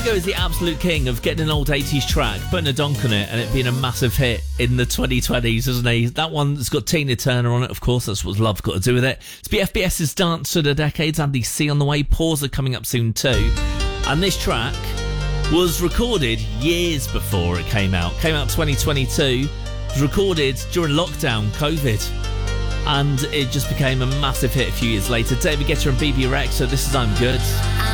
Kygo is the absolute king of getting an old 80s track, putting a donk on it, and it being a massive hit in the 2020s, isn't he? That one's got Tina Turner on it, of course. That's what Love's got to do with it. It's BFBS's Dance to the Decades. Andy C on the way. Pause are coming up soon too. And this track was recorded years before it came out. Came out 2022. It was recorded during lockdown, COVID. And it just became a massive hit a few years later. David Guetta and BB Rex, so this is I'm Good.